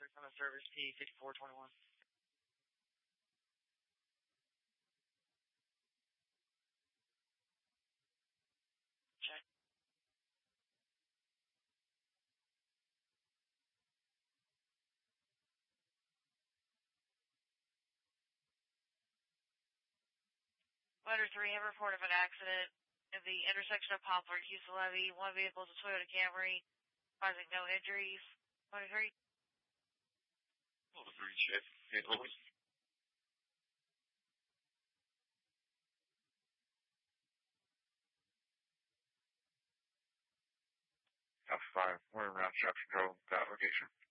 on the service P5421. Check. Letter 3, have a report of an accident at the intersection of Poplar and Houston Levee. One vehicle is a Toyota Camry, causing no injuries. Letter 3. Letter 3, check. Hey, Louis. F5, we're around traffic control, that location.